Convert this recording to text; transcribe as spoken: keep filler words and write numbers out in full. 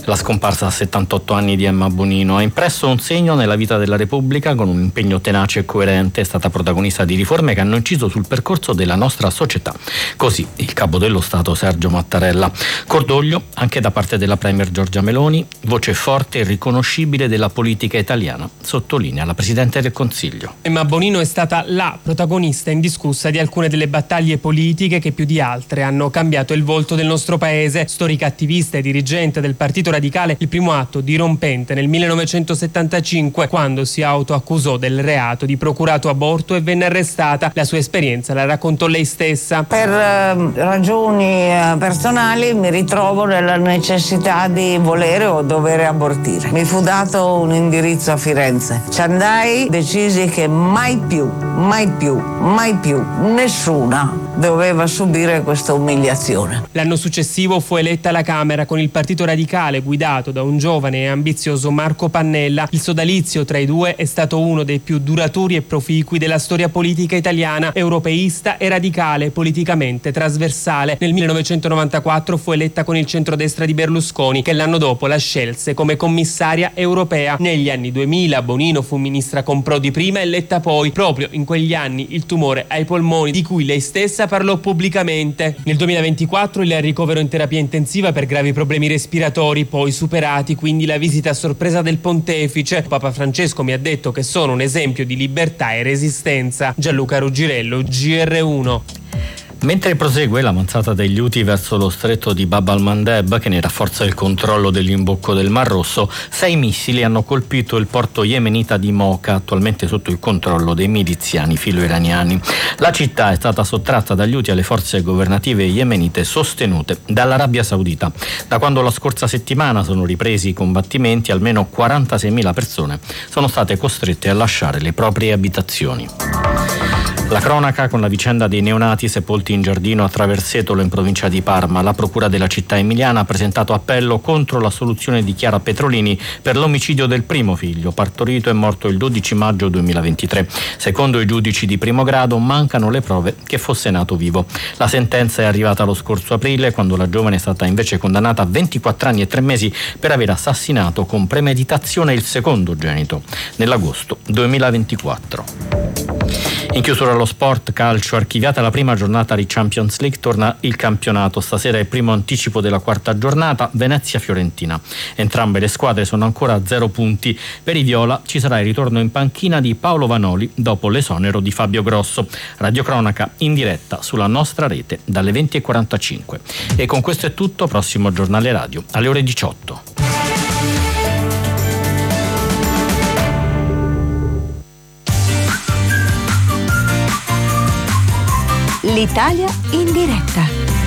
La scomparsa a settantotto anni di Emma Bonino ha impresso un segno nella vita della Repubblica. Con un impegno tenace e coerente è stata protagonista di riforme che hanno inciso sul percorso della nostra società. Così il capo dello Stato Sergio Mattarella. Cordoglio anche da parte della Premier Giorgia Meloni, voce forte e riconoscibile della politica italiana, sottolinea la Presidente del Consiglio. Emma Bonino è stata la protagonista indiscussa di alcune delle battaglie politiche che più di altre hanno cambiato il volto del nostro paese. Storica attivista e dirigente del Partito Radicale, il primo atto dirompente nel millenovecentosettantacinque, quando si autoaccusò del reato di procurato aborto e venne arrestata. La sua esperienza la raccontò lei stessa. Per eh, ragioni eh, personali mi ritrovo nella necessità di volere o dovere abortire. Mi fu dato un indirizzo a Firenze. Ci andai, decisi che mai più, mai più, mai più nessuna doveva subire questa umiliazione. L'anno successivo fu eletta alla Camera con il Partito Radicale guidato da un giovane e ambizioso Marco Pannella. Il sodalizio tra i due è stato uno dei più duraturi e proficui della storia politica italiana, europeista e radicale, politicamente trasversale. Nel millenovecentonovantaquattro fu eletta con il centrodestra di Berlusconi, che l'anno dopo la scelse come commissaria europea. Negli anni duemila Bonino fu ministra con Prodi prima e Letta poi. Proprio in quegli anni il tumore ai polmoni, di cui lei stessa parlò pubblicamente. Nel duemilaventiquattro il ricovero in terapia intensiva per gravi problemi respiratori, poi superati, quindi la visita a sorpresa del pontefice. Papa Francesco mi ha detto che sono un esempio di libertà e resistenza. Gianluca Ruggirello, G R uno. Mentre prosegue l'avanzata degli Houthi verso lo stretto di Bab al-Mandeb, che ne rafforza il controllo dell'imbocco del Mar Rosso, sei missili hanno colpito il porto yemenita di Mocha, attualmente sotto il controllo dei miliziani filo-iraniani. La città è stata sottratta dagli Houthi alle forze governative yemenite sostenute dall'Arabia Saudita. Da quando la scorsa settimana sono ripresi i combattimenti, almeno quarantaseimila persone sono state costrette a lasciare le proprie abitazioni. La cronaca con la vicenda dei neonati sepolti in giardino a Traversetolo in provincia di Parma. La procura della città emiliana ha presentato appello contro la soluzione di Chiara Petrolini per l'omicidio del primo figlio, partorito e morto il dodici maggio duemilaventitré. Secondo i giudici di primo grado mancano le prove che fosse nato vivo. La sentenza è arrivata lo scorso aprile, quando la giovane è stata invece condannata a ventiquattro anni e tre mesi per aver assassinato con premeditazione il secondogenito nell'agosto duemilaventiquattro. In chiusura allo sport calcio, archiviata la prima giornata di Champions League, torna il campionato. Stasera è il primo anticipo della quarta giornata, Venezia-Fiorentina. Entrambe le squadre sono ancora a zero punti. Per i viola ci sarà il ritorno in panchina di Paolo Vanoli dopo l'esonero di Fabio Grosso. Radiocronaca in diretta sulla nostra rete dalle venti e quarantacinque. E con questo è tutto, prossimo giornale radio alle ore diciotto. L'Italia in diretta.